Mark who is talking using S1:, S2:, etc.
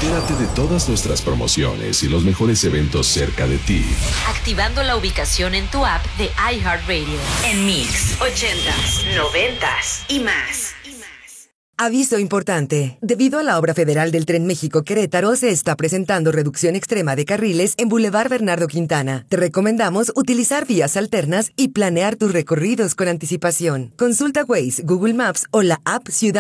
S1: Entérate de todas nuestras promociones y los mejores eventos cerca de ti.
S2: Activando la ubicación en tu app de iHeartRadio. En Mix, 80s, 90s y más.
S3: Aviso importante. Debido a la obra federal del Tren México-Querétaro, se está presentando reducción extrema de carriles en Boulevard Bernardo Quintana. Te recomendamos utilizar vías alternas y planear tus recorridos con anticipación. Consulta Waze, Google Maps o la app Ciudad